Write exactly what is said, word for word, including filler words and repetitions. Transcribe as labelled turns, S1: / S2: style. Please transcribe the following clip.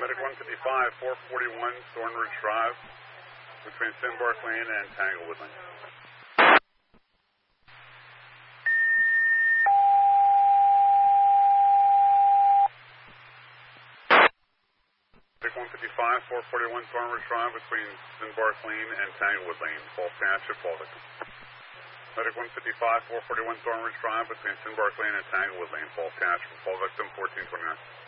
S1: Medic one fifty-five, four forty-one Thornridge Drive between Sinbark Lane and Tanglewood Lane. Medic one fifty-five, four forty-one Thornridge Drive between Sinbark Lane and Tanglewood Lane, Falls Township, fall victim. Medic one fifty-five, four forty-one Thornridge Drive between Sinbark Lane and Tanglewood Lane, Falls Township, fall victim fourteen twenty-nine.